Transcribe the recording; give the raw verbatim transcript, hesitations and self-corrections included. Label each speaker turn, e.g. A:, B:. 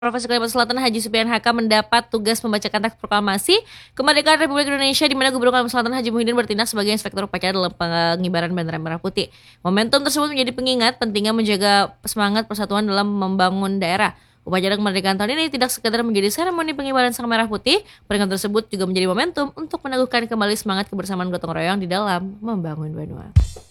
A: Provinsi Kalimantan Selatan Haji Supian H K mendapat tugas membacakan teks proklamasi kemerdekaan Republik Indonesia di mana Gubernur Kalimantan Selatan Haji Muhyiddin bertindak sebagai inspektur upacara dalam pengibaran bendera merah putih. Momentum tersebut menjadi pengingat pentingnya menjaga semangat persatuan dalam membangun daerah. Upacara kemerdekaan tahun ini tidak sekedar menjadi seremoni pengibaran sang merah putih, peringatan tersebut juga menjadi momentum untuk meneguhkan kembali semangat kebersamaan gotong royong di dalam membangun Banua.